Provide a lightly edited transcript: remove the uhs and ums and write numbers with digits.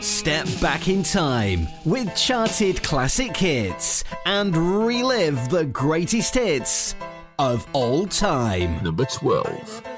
Step back in time with charted classic hits and relive the greatest hits of all time. Number 12.